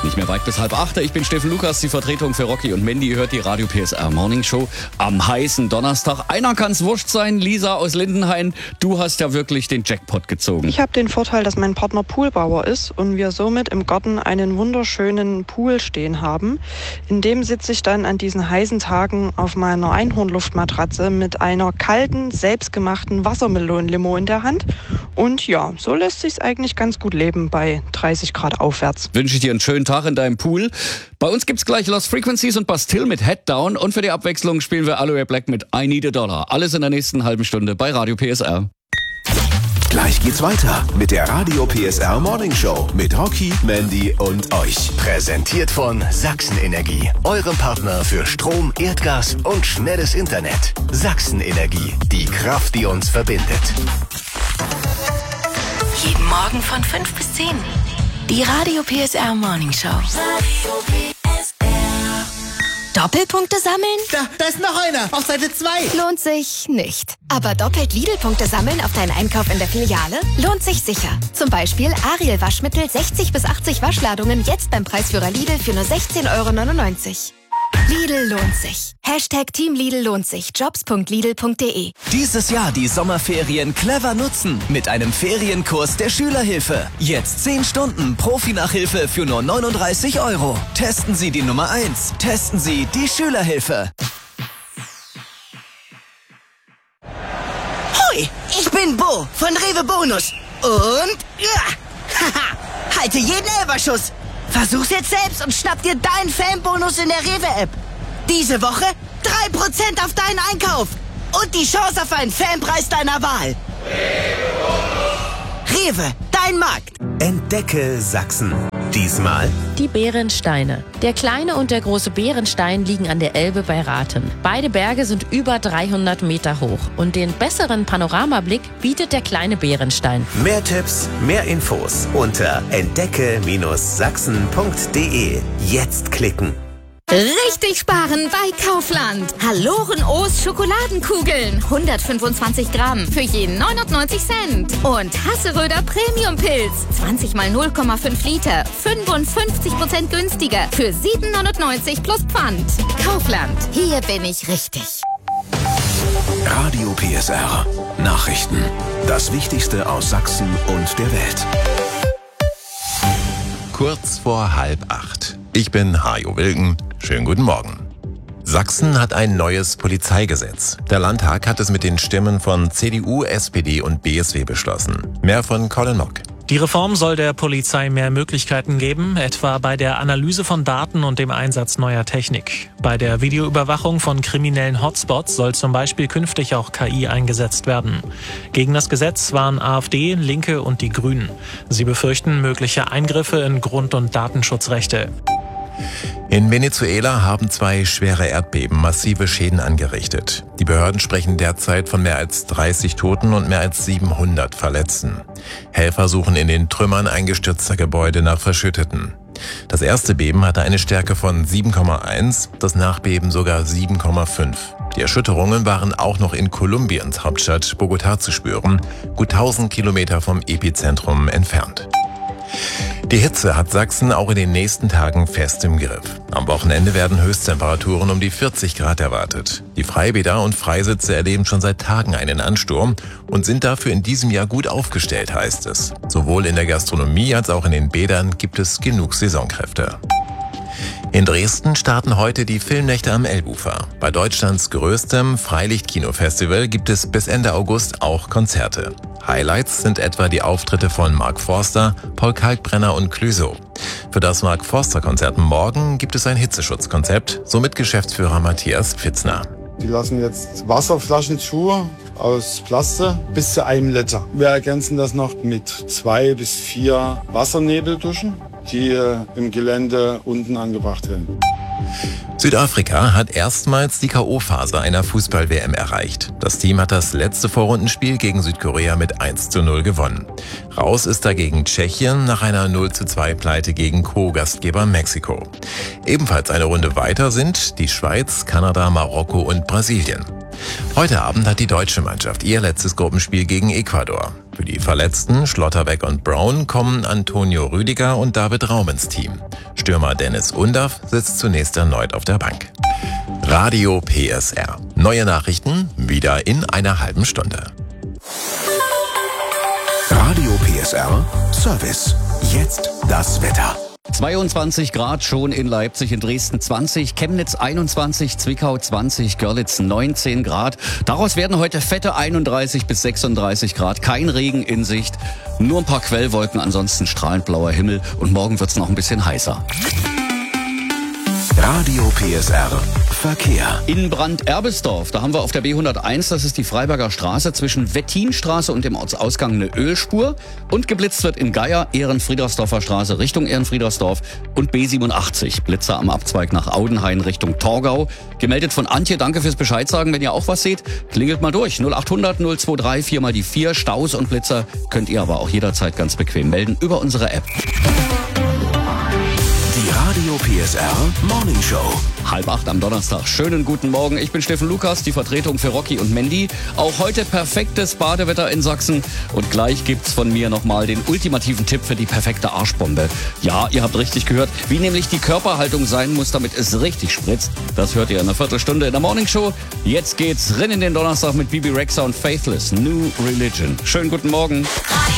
Nicht mehr weit bis 7:30. Ich bin Steffen Lukas, die Vertretung für Rocky und Mandy. Ihr hört die Radio PSR Morning Show am heißen Donnerstag. Einer kann's wurscht sein, Lisa aus Lindenhain. Du hast ja wirklich den Jackpot gezogen. Ich habe den Vorteil, dass mein Partner Poolbauer ist und wir somit im Garten einen wunderschönen Pool stehen haben. In dem sitze ich dann an diesen heißen Tagen auf meiner Einhornluftmatratze mit einer kalten, selbstgemachten Wassermelonenlimo in der Hand. Und ja, so lässt sich's eigentlich ganz gut leben bei 30 Grad aufwärts. Wünsche ich dir einen schönen Tag in deinem Pool. Bei uns gibt's gleich Lost Frequencies und Bastille mit Head Down. Und für die Abwechslung spielen wir Aloe Black mit I Need a Dollar. Alles in der nächsten halben Stunde bei Radio PSR. Gleich geht's weiter mit der Radio PSR Morning Show mit Rocky, Mandy und euch. Präsentiert von Sachsenenergie, eurem Partner für Strom, Erdgas und schnelles Internet. Sachsenenergie, die Kraft, die uns verbindet. Jeden Morgen von 5 bis 10. Die Radio PSR Morning Show. Radio PSR. Doppelpunkte sammeln? Da ist noch einer, auf Seite 2. Lohnt sich nicht. Aber doppelt Lidl-Punkte sammeln auf deinen Einkauf in der Filiale? Lohnt sich sicher. Zum Beispiel Ariel Waschmittel 60 bis 80 Waschladungen jetzt beim Preisführer Lidl für nur 16,99 €. Lidl lohnt sich. Hashtag Team Lidl lohnt sich. Jobs.lidl.de. Dieses Jahr die Sommerferien clever nutzen mit einem Ferienkurs der Schülerhilfe. Jetzt 10 Stunden Profi-Nachhilfe für nur 39 €. Testen Sie die Nummer 1. Testen Sie die Schülerhilfe. Hoi, ich bin Bo von Rewe Bonus. Und haha, halte jeden Elberschuss. Versuch's jetzt selbst und schnapp dir deinen Fanbonus in der Rewe-App. Diese Woche 3% auf deinen Einkauf. Und die Chance auf einen Fanpreis deiner Wahl. Rewe, dein Markt. Entdecke Sachsen. Diesmal die Bärensteine. Der kleine und der große Bärenstein liegen an der Elbe bei Rathen. Beide Berge sind über 300 Meter hoch. Und den besseren Panoramablick bietet der kleine Bärenstein. mehr Tipps, mehr Infos unter entdecke-sachsen.de. Jetzt klicken. Richtig sparen bei Kaufland. Haloren-O's Schokoladenkugeln. 125 Gramm für jeden 99 Cent. Und Hasseröder Premium-Pilz. 20 mal 0,5 Liter. 55% günstiger. Für 7,99 € plus Pfand. Kaufland. Hier bin ich richtig. Radio PSR. Nachrichten. Das Wichtigste aus Sachsen und der Welt. Kurz vor 7:30. Ich bin Hajo Wilken. Schönen guten Morgen. Sachsen hat ein neues Polizeigesetz. Der Landtag hat es mit den Stimmen von CDU, SPD und BSW beschlossen. Mehr von Colin Mock. Die Reform soll der Polizei mehr Möglichkeiten geben, etwa bei der Analyse von Daten und dem Einsatz neuer Technik. Bei der Videoüberwachung von kriminellen Hotspots soll zum Beispiel künftig auch KI eingesetzt werden. Gegen das Gesetz waren AfD, Linke und die Grünen. Sie befürchten mögliche Eingriffe in Grund- und Datenschutzrechte. In Venezuela haben 2 schwere Erdbeben massive Schäden angerichtet. Die Behörden sprechen derzeit von mehr als 30 Toten und mehr als 700 Verletzten. Helfer suchen in den Trümmern eingestürzter Gebäude nach Verschütteten. Das erste Beben hatte eine Stärke von 7,1, das Nachbeben sogar 7,5. Die Erschütterungen waren auch noch in Kolumbiens Hauptstadt Bogotá zu spüren, gut 1000 Kilometer vom Epizentrum entfernt. Die Hitze hat Sachsen auch in den nächsten Tagen fest im Griff. Am Wochenende werden Höchsttemperaturen um die 40 Grad erwartet. Die Freibäder und Freisitze erleben schon seit Tagen einen Ansturm und sind dafür in diesem Jahr gut aufgestellt, heißt es. Sowohl in der Gastronomie als auch in den Bädern gibt es genug Saisonkräfte. In Dresden starten heute die Filmnächte am Elbufer. Bei Deutschlands größtem Freilichtkinofestival gibt es bis Ende August auch Konzerte. Highlights sind etwa die Auftritte von Mark Forster, Paul Kalkbrenner und Clouseau. Für das Mark Forster-Konzert morgen gibt es ein Hitzeschutzkonzept, somit Geschäftsführer Matthias Pfitzner. Die lassen jetzt Wasserflaschen zu aus Plastik bis zu 1 Liter. Wir ergänzen das noch mit 2 bis 4 Wassernebelduschen, die im Gelände unten angebracht werden. Südafrika hat erstmals die K.O.-Phase einer Fußball-WM erreicht. Das Team hat das letzte Vorrundenspiel gegen Südkorea mit 1:0 gewonnen. Raus ist dagegen Tschechien nach einer 0:2-Pleite gegen Co-Gastgeber Mexiko. Ebenfalls eine Runde weiter sind die Schweiz, Kanada, Marokko und Brasilien. Heute Abend hat die deutsche Mannschaft ihr letztes Gruppenspiel gegen Ecuador. Für die Verletzten Schlotterbeck und Brown kommen Antonio Rüdiger und David Raum ins Team. Stürmer Dennis Undaff sitzt zunächst erneut auf der Bank. Radio PSR. Neue Nachrichten wieder in einer halben Stunde. Radio PSR Service. Jetzt das Wetter. 22 Grad schon in Leipzig, in Dresden 20, Chemnitz 21, Zwickau 20, Görlitz 19 Grad. Daraus werden heute fette 31 bis 36 Grad. Kein Regen in Sicht, nur ein paar Quellwolken, ansonsten strahlend blauer Himmel. Und morgen wird's noch ein bisschen heißer. Radio PSR Verkehr. In Brand-Erbesdorf, da haben wir auf der B101, das ist die Freiberger Straße, zwischen Wettinstraße und dem Ortsausgang eine Ölspur. Und geblitzt wird in Geier, Ehrenfriedersdorfer Straße Richtung Ehrenfriedersdorf und B87, Blitzer am Abzweig nach Audenhain Richtung Torgau. Gemeldet von Antje, danke fürs Bescheid sagen. Wenn ihr auch was seht, klingelt mal durch. 0800 023 4 mal die 4. Staus und Blitzer könnt ihr aber auch jederzeit ganz bequem melden über unsere App. Die Radio PSR Morning Show. 7:30 am Donnerstag. Schönen guten Morgen. Ich bin Steffen Lukas, die Vertretung für Rocky und Mandy. Auch heute perfektes Badewetter in Sachsen. Und gleich gibt's von mir nochmal den ultimativen Tipp für die perfekte Arschbombe. Ja, ihr habt richtig gehört, wie nämlich die Körperhaltung sein muss, damit es richtig spritzt. Das hört ihr in einer Viertelstunde in der Morning Show. Jetzt geht's rein in den Donnerstag mit Bibi Rexha und Faithless. New Religion. Schönen guten Morgen.